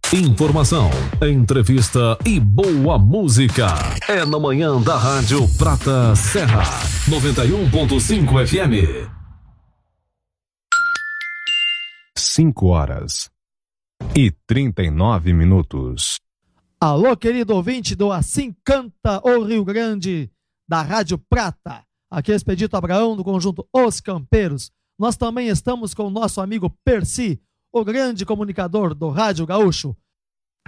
Informação, entrevista e boa música. É na manhã da Rádio Prata Serra, 91.5 FM. 5h39. Alô, querido ouvinte do Assim Canta o Rio Grande, da Rádio Prata. Aqui é Expedito Abraão, do conjunto Os Campeiros. Nós também estamos com o nosso amigo Percy, o grande comunicador do Rádio Gaúcho.